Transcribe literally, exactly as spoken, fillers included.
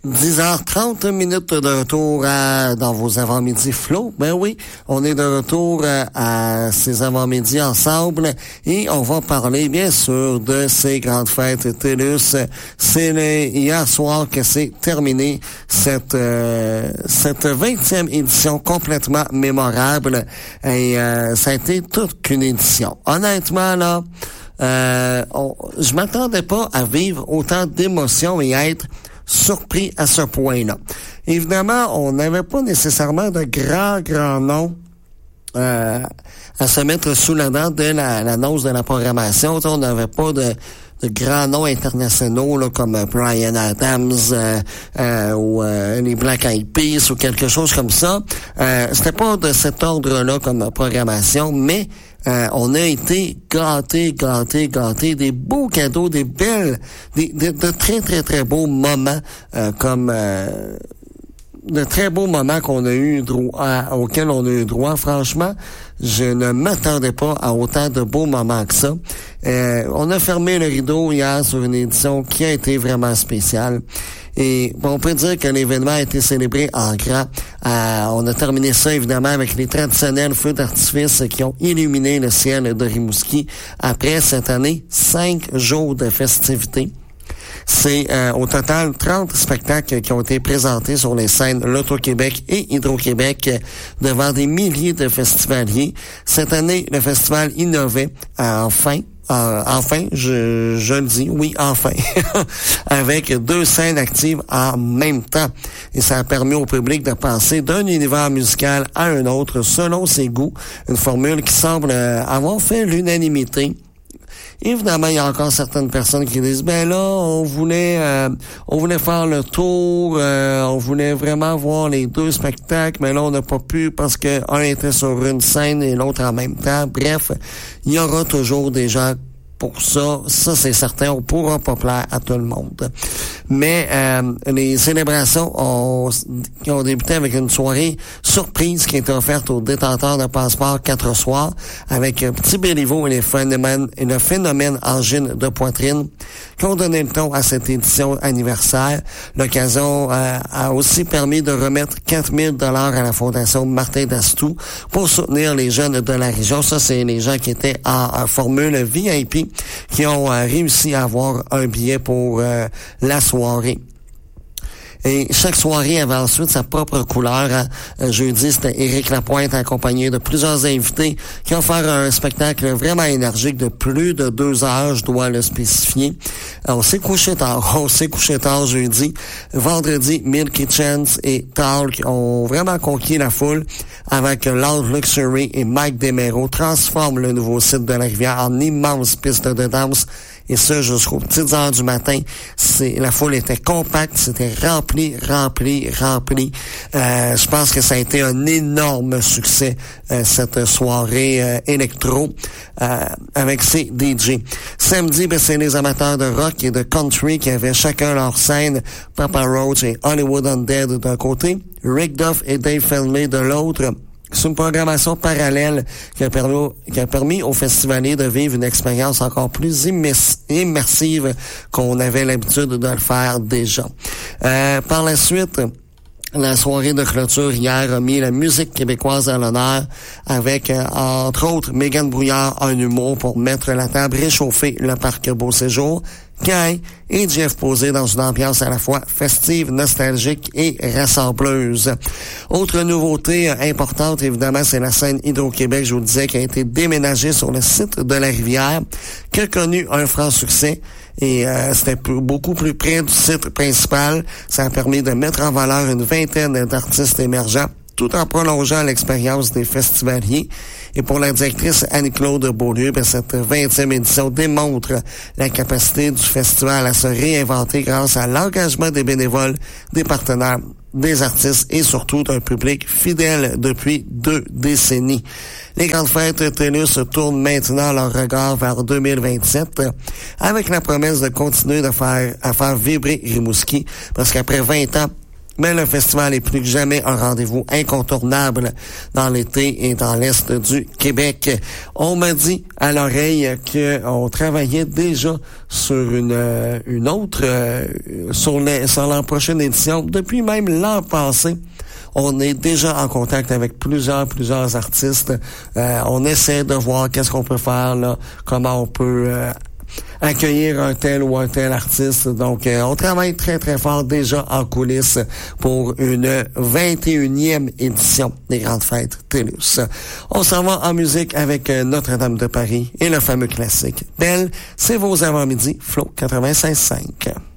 dix heures trente minutes de retour à, dans vos avant-midi flots. Ben oui, on est de retour à, à ces avant-midi ensemble et on va parler bien sûr de ces grandes fêtes TELUS. C'est le, hier soir que c'est terminé cette euh, cette vingtième édition complètement mémorable et euh, ça a été toute qu'une édition. Honnêtement là, euh, on, je m'attendais pas à vivre autant d'émotions et à être surpris à ce point-là. Évidemment, on n'avait pas nécessairement de grands, grands noms euh, à se mettre sous la dent dès la, l'annonce de la programmation. On n'avait pas de, de grands noms internationaux là, comme Bryan Adams euh, euh, ou euh, les Black Eyed Peas ou quelque chose comme ça. Euh, c'était pas de cet ordre-là comme programmation, mais Euh, on a été gâtés, gâtés, gâtés, des beaux cadeaux, des belles, des, de, de très, très, très beaux moments, euh, comme euh, de très beaux moments qu'on a eu droit, auxquels on a eu droit. Franchement, je ne m'attendais pas à autant de beaux moments que ça. Euh, on a fermé le rideau hier sur une édition qui a été vraiment spéciale. Et bon, on peut dire que l'événement a été célébré en grand. Euh, on a terminé ça, évidemment, avec les traditionnels feux d'artifice qui ont illuminé le ciel de Rimouski après, cette année, cinq jours de festivités. C'est euh, au total trente spectacles qui ont été présentés sur les scènes Loto-Québec et Hydro-Québec euh, devant des milliers de festivaliers. Cette année, le festival innovait euh, enfin. Euh, enfin, je, je le dis, oui, enfin, avec deux scènes actives en même temps. Et ça a permis au public de passer d'un univers musical à un autre selon ses goûts. Une formule qui semble avoir fait l'unanimité. Évidemment, il y a encore certaines personnes qui disent, ben là, on voulait, euh, on voulait faire le tour, euh, on voulait vraiment voir les deux spectacles, mais là, on n'a pas pu parce que un était sur une scène et l'autre en même temps. Bref, il y aura toujours des gens pour ça. Ça, c'est certain, on pourra pas plaire à tout le monde. Mais euh, les célébrations ont, ont débuté avec une soirée surprise qui a été offerte aux détenteurs de passeports quatre soirs avec Petit Béliveau et les phénomènes et le phénomène angine de poitrine qui ont donné le ton à cette édition anniversaire. L'occasion euh, a aussi permis de remettre quatre mille dollars à la Fondation Martin Dastou pour soutenir les jeunes de la région. Ça, c'est les gens qui étaient en, en formule V I P qui ont euh, réussi à avoir un billet pour euh, la soirée. Et chaque soirée avait ensuite sa propre couleur. Hein. Jeudi, c'était Éric Lapointe accompagné de plusieurs invités qui ont fait un spectacle vraiment énergique de plus de deux heures, je dois le spécifier. On s'est couché tard, on s'est couché tard jeudi. Vendredi, Milk Kitchens et Talk ont vraiment conquis la foule avec Loud Luxury et Mike Demero transforment le nouveau site de la rivière en immense piste de danse. Et ça, jusqu'aux petites heures du matin, c'est la foule était compacte, c'était rempli, rempli, rempli. Euh, je pense que ça a été un énorme succès, euh, cette soirée euh, électro euh, avec ces D J. Samedi, ben, c'est les amateurs de rock et de country qui avaient chacun leur scène. Papa Roach et Hollywood Undead d'un côté, Rick Duff et Dave Finlay de l'autre. C'est une programmation parallèle qui a permis, qui a permis aux festivaliers de vivre une expérience encore plus immers- immersive qu'on avait l'habitude de le faire déjà. Euh, par la suite, la soirée de clôture hier a mis la musique québécoise à l'honneur avec, euh, entre autres, Mégane Brouillard, un humour pour mettre la table, réchauffer le parc Beau Séjour. Kai et Jeff Posé dans une ambiance à la fois festive, nostalgique et rassembleuse. Autre nouveauté importante, évidemment, c'est la scène Hydro-Québec, je vous le disais, qui a été déménagée sur le site de la rivière, qui a connu un franc succès. Et euh, c'était p- beaucoup plus près du site principal. Ça a permis de mettre en valeur une vingtaine d'artistes émergents, tout en prolongeant l'expérience des festivaliers. Et pour la directrice Annie-Claude Beaulieu, ben, cette vingtième édition démontre la capacité du festival à se réinventer grâce à l'engagement des bénévoles, des partenaires, des artistes et surtout d'un public fidèle depuis deux décennies. Les grandes fêtes TELUS tournent maintenant leur regard vers deux mille vingt-sept avec la promesse de continuer de faire, à faire vibrer Rimouski parce qu'après vingt ans, Mais le festival est plus que jamais un rendez-vous incontournable dans l'été et dans l'Est du Québec. On m'a dit à l'oreille qu'on travaillait déjà sur une une autre, sur, les, sur la prochaine édition, depuis même l'an passé. On est déjà en contact avec plusieurs, plusieurs artistes. Euh, on essaie de voir qu'est-ce qu'on peut faire, là, comment on peut euh, accueillir un tel ou un tel artiste. Donc, euh, on travaille très, très fort déjà en coulisses pour une vingt et unième édition des Grandes Fêtes TELUS. On s'en va en musique avec Notre-Dame de Paris et le fameux classique Belle. C'est vos avant-midi, Flo quatre-vingt-seize cinq.